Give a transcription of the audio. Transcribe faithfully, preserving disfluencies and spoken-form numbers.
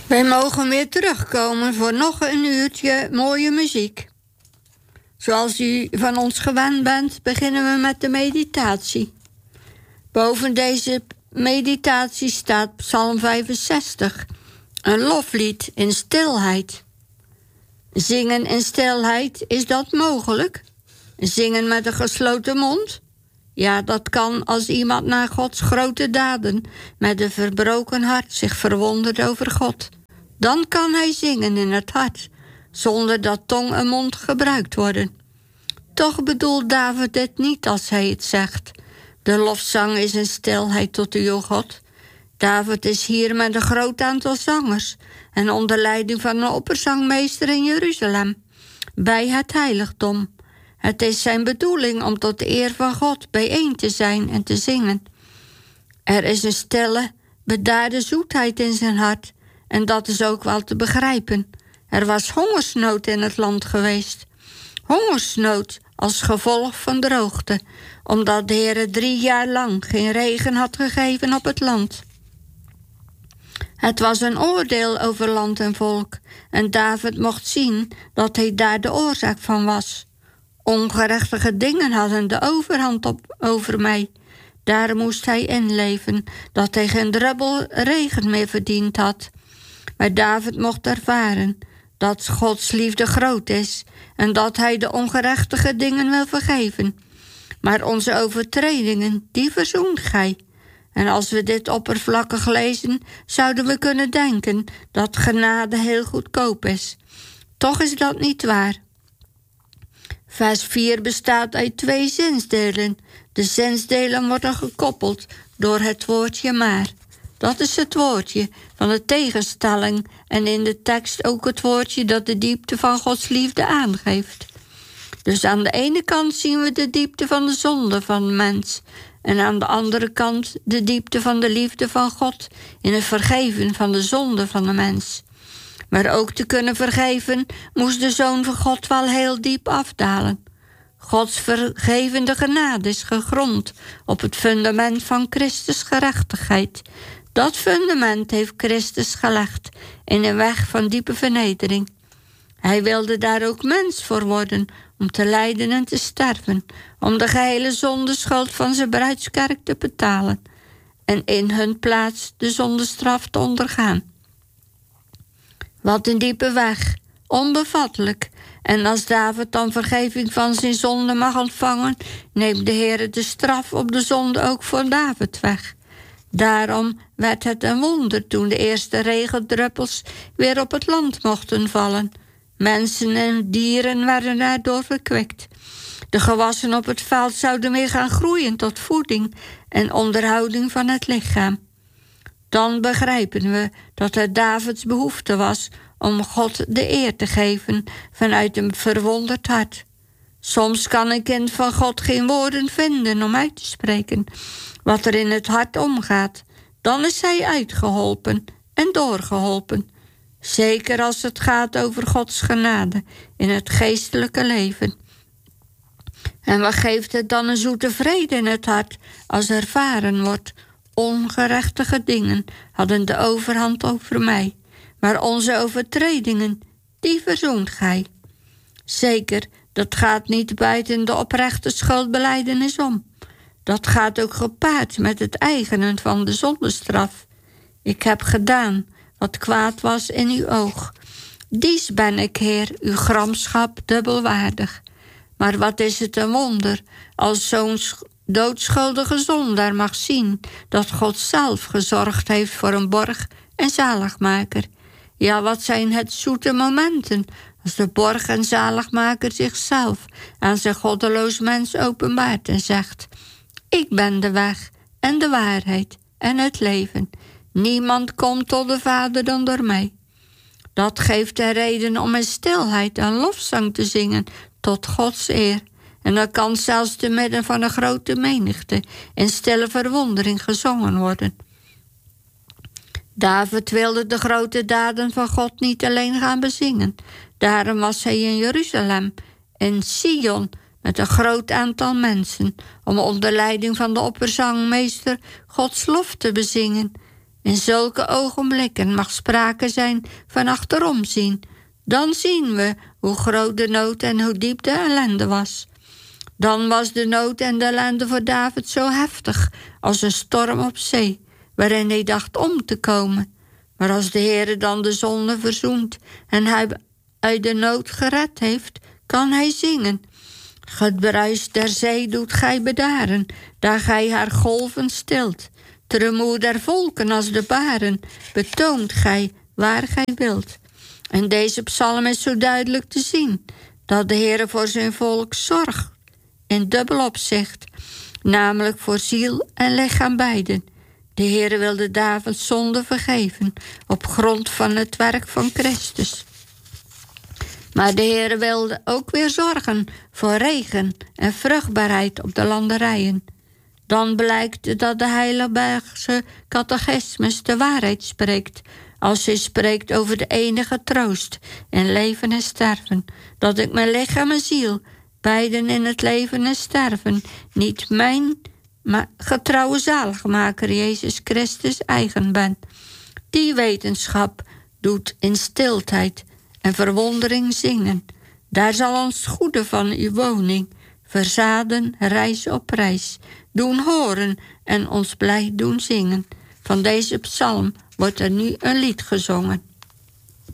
Wij mogen weer terugkomen voor nog een uurtje mooie muziek. Zoals u van ons gewend bent, beginnen we met de meditatie. Boven deze meditatie staat Psalm vijfenzestig, een loflied in stilheid. Zingen in stilheid, is dat mogelijk? Zingen met een gesloten mond? Ja, dat kan als iemand naar Gods grote daden met een verbroken hart zich verwondert over God. Dan kan hij zingen in het hart, zonder dat tong en mond gebruikt worden. Toch bedoelt David dit niet als hij het zegt. De lofzang is een stilheid tot u, o God. David is hier met een groot aantal zangers en onder leiding van een opperzangmeester in Jeruzalem, bij het heiligdom. Het is zijn bedoeling om tot de eer van God bijeen te zijn en te zingen. Er is een stille, bedaarde zoetheid in zijn hart, en dat is ook wel te begrijpen. Er was hongersnood in het land geweest. Hongersnood als gevolg van droogte, omdat de Heer drie jaar lang geen regen had gegeven op het land. Het was een oordeel over land en volk, en David mocht zien dat hij daar de oorzaak van was. Ongerechtige dingen hadden de overhand op, over mij. Daar moest hij inleven, dat hij geen druppel regen meer verdiend had. Maar David mocht ervaren dat Gods liefde groot is en dat hij de ongerechtige dingen wil vergeven. Maar onze overtredingen, die verzoent gij. En als we dit oppervlakkig lezen, zouden we kunnen denken dat genade heel goedkoop is. Toch is dat niet waar. Vers vier bestaat uit twee zinsdelen. De zinsdelen worden gekoppeld door het woordje maar. Dat is het woordje van de tegenstelling en in de tekst ook het woordje dat de diepte van Gods liefde aangeeft. Dus aan de ene kant zien we de diepte van de zonde van de mens en aan de andere kant de diepte van de liefde van God in het vergeven van de zonde van de mens. Maar ook te kunnen vergeven moest de Zoon van God wel heel diep afdalen. Gods vergevende genade is gegrond op het fundament van Christus gerechtigheid. Dat fundament heeft Christus gelegd in een weg van diepe vernedering. Hij wilde daar ook mens voor worden, om te lijden en te sterven, om de gehele zondeschuld van zijn bruidskerk te betalen en in hun plaats de zondestraf te ondergaan. Wat een diepe weg, onbevattelijk. En als David dan vergeving van zijn zonde mag ontvangen, neemt de Heer de straf op de zonde ook voor David weg. Daarom werd het een wonder toen de eerste regendruppels weer op het land mochten vallen. Mensen en dieren werden daardoor verkwikt. De gewassen op het veld zouden weer gaan groeien tot voeding en onderhouding van het lichaam. Dan begrijpen we dat het Davids behoefte was om God de eer te geven vanuit een verwonderd hart. Soms kan een kind van God geen woorden vinden om uit te spreken wat er in het hart omgaat. Dan is hij uitgeholpen en doorgeholpen. Zeker als het gaat over Gods genade in het geestelijke leven. En wat geeft het dan een zoete vrede in het hart als ervaren wordt: ongerechtige dingen hadden de overhand over mij, maar onze overtredingen, die verzoent gij. Zeker, dat gaat niet buiten de oprechte schuldbelijdenis om. Dat gaat ook gepaard met het eigenen van de zondestraf. Ik heb gedaan wat kwaad was in uw oog. Dies ben ik, Heer, uw gramschap dubbelwaardig. Maar wat is het een wonder als zo'n doodschuldige zondaar mag zien dat God zelf gezorgd heeft voor een borg en zaligmaker. Ja, wat zijn het zoete momenten als de borg en zaligmaker zichzelf aan zijn goddeloos mens openbaart en zegt: ik ben de weg en de waarheid en het leven. Niemand komt tot de Vader dan door mij. Dat geeft de reden om in stilheid een lofzang te zingen tot Gods eer. En dat kan zelfs te midden van een grote menigte in stille verwondering gezongen worden. David wilde de grote daden van God niet alleen gaan bezingen. Daarom was hij in Jeruzalem, in Sion, met een groot aantal mensen, om onder leiding van de opperzangmeester Gods lof te bezingen. In zulke ogenblikken mag sprake zijn van achterom zien. Dan zien we hoe groot de nood en hoe diep de ellende was. Dan was de nood en de ellende voor David zo heftig als een storm op zee, waarin hij dacht om te komen. Maar als de Heere dan de zonde verzoent en hij uit de nood gered heeft, kan hij zingen. Het bruis der zee doet gij bedaren, daar gij haar golven stilt. Tremoer der volken als de baren, betoont gij waar gij wilt. En deze psalm is zo duidelijk te zien, dat de Heere voor zijn volk zorgt, in dubbel opzicht, namelijk voor ziel en lichaam beiden. De Heere wilde David zonde vergeven, op grond van het werk van Christus. Maar de Heere wilde ook weer zorgen voor regen en vruchtbaarheid op de landerijen. Dan blijkt dat de Heidelbergse catechismus de waarheid spreekt, als hij spreekt over de enige troost in leven en sterven, dat ik mijn lichaam en ziel, beiden in het leven en sterven, niet mijn maar getrouwe zaligmaker Jezus Christus eigen ben. Die wetenschap doet in stilheid en verwondering zingen. Daar zal ons goede van uw woning verzaden reis op reis, doen horen en ons blij doen zingen. Van deze psalm wordt er nu een lied gezongen.